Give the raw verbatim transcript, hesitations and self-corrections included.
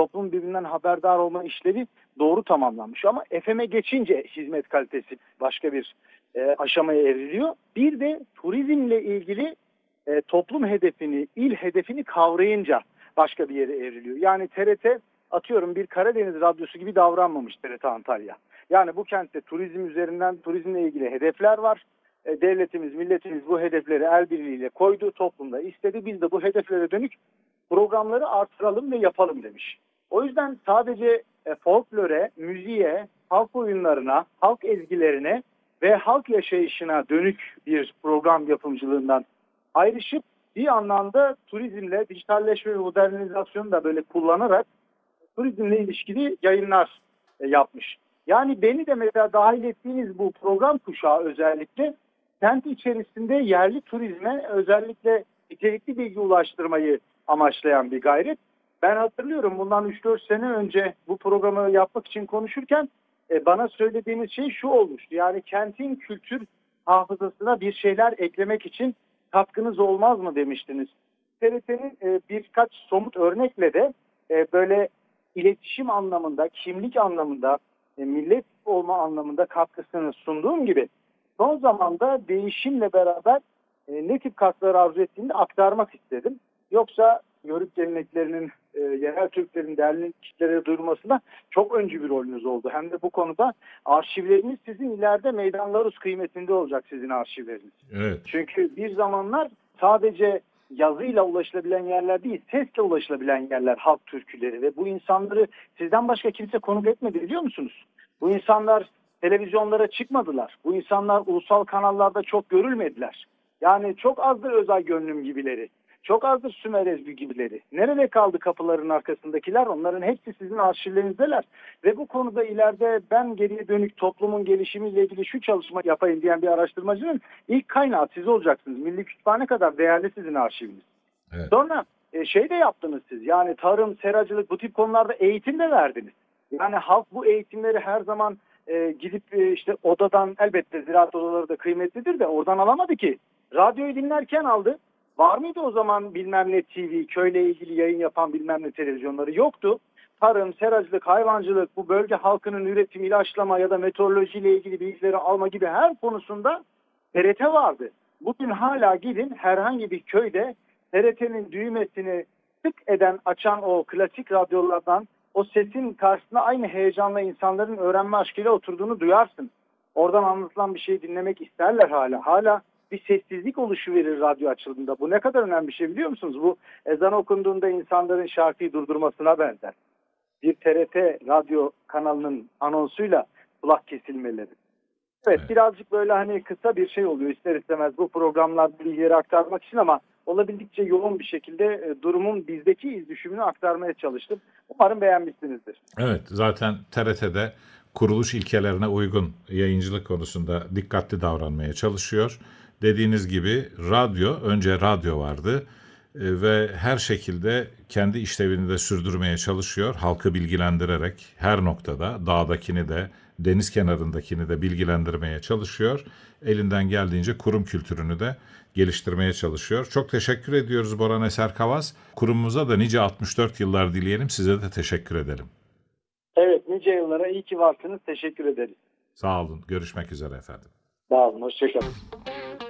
toplum birbirinden haberdar olma işlevi doğru tamamlanmış. Ama F M'e geçince hizmet kalitesi başka bir e, aşamaya evriliyor. Bir de turizmle ilgili e, toplum hedefini, il hedefini kavrayınca başka bir yere evriliyor. Yani T R T atıyorum bir Karadeniz radyosu gibi davranmamış T R T Antalya. Yani bu kentte turizm üzerinden turizmle ilgili hedefler var. E, devletimiz, milletimiz bu hedefleri el birliğiyle koydu, toplumda istedi. Biz de bu hedeflere dönük programları artıralım ve yapalım demiş. O yüzden sadece e, folklore, müziğe, halk oyunlarına, halk ezgilerine ve halk yaşayışına dönük bir program yapımcılığından ayrışıp bir anlamda turizmle, dijitalleşme ve modernizasyonu da böyle kullanarak turizmle ilişkili yayınlar e, yapmış. Yani beni de mesela dahil ettiğiniz bu program kuşağı özellikle kent içerisinde yerli turizme özellikle nitelikli bilgi ulaştırmayı amaçlayan bir gayret. Ben hatırlıyorum bundan üç dört sene önce bu programı yapmak için konuşurken e, bana söylediğiniz şey şu olmuştu. Yani kentin kültür hafızasına bir şeyler eklemek için katkınız olmaz mı demiştiniz. T R T'nin e, birkaç somut örnekle de e, böyle iletişim anlamında, kimlik anlamında, e, millet olma anlamında katkısını sunduğum gibi son zamanda değişimle beraber e, ne tip katkılar arzu ettiğini de aktarmak istedim. Yoksa Yörük geleneklerinin, e, yerel Türklerin değerli kitlelere duyurulmasında çok öncü bir rolünüz oldu. Hem de bu konuda arşivleriniz sizin ileride meydanlarus kıymetinde olacak sizin arşivleriniz. Evet. Çünkü bir zamanlar sadece yazıyla ulaşılabilen yerler değil, sesle ulaşılabilen yerler halk türküleri ve bu insanları sizden başka kimse konuk etmedi biliyor musunuz? Bu insanlar televizyonlara çıkmadılar. Bu insanlar ulusal kanallarda çok görülmediler. Yani çok azdır Özay Gönlüm gibileri. Çok azdır Sümer Ezgi gibileri. Nerede kaldı kapıların arkasındakiler? Onların hepsi sizin arşivlerinizdeler. Ve bu konuda ileride ben geriye dönük toplumun gelişimiyle ilgili şu çalışma yapayım diyen bir araştırmacının ilk kaynağı siz olacaksınız. Milli Kütüphane kadar değerli sizin arşiviniz. Evet. Sonra e, şey de yaptınız siz. Yani tarım, seracılık bu tip konularda eğitim de verdiniz. Yani halk bu eğitimleri her zaman e, gidip e, işte odadan elbette ziraat odaları da kıymetlidir de oradan alamadı ki. Radyoyu dinlerken aldı. Var mıydı o zaman bilmem ne T V, köyle ilgili yayın yapan bilmem ne televizyonları? Yoktu. Tarım, seracılık, hayvancılık, bu bölge halkının üretim, ilaçlama ya da meteorolojiyle ilgili bilgileri alma gibi her konusunda T R T vardı. Bugün hala gidin herhangi bir köyde T R T'nin düğmesini tık eden, açan o klasik radyolardan o sesin karşısında aynı heyecanla insanların öğrenme aşkıyla oturduğunu duyarsın. Oradan anlatılan bir şey dinlemek isterler hala. Hala bir sessizlik oluşuverir radyo açıldığında. Bu ne kadar önemli bir şey biliyor musunuz? Bu ezan okunduğunda insanların şarkıyı durdurmasına benzer. Bir T R T radyo kanalının anonsuyla kulak kesilmeleri. Evet, Evet. birazcık böyle hani kısa bir şey oluyor ister istemez bu programlarda bilgileri aktarmak için ama olabildikçe yoğun bir şekilde e, durumun bizdeki iz düşümünü aktarmaya çalıştım. Umarım beğenmişsinizdir. Evet, zaten T R T'de kuruluş ilkelerine uygun yayıncılık konusunda dikkatli davranmaya çalışıyor. Dediğiniz gibi radyo, önce radyo vardı e, ve her şekilde kendi işlevini de sürdürmeye çalışıyor. Halkı bilgilendirerek her noktada dağdakini de deniz kenarındakini de bilgilendirmeye çalışıyor. Elinden geldiğince kurum kültürünü de geliştirmeye çalışıyor. Çok teşekkür ediyoruz Boran Eser Kavaz. Kurumumuza da nice altmış dört yıllar dileyelim. Size de teşekkür edelim. Evet, nice yıllara iyi ki varsınız. Teşekkür ederiz. Sağ olun. Görüşmek üzere efendim. Sağ olun. Hoşçakalın.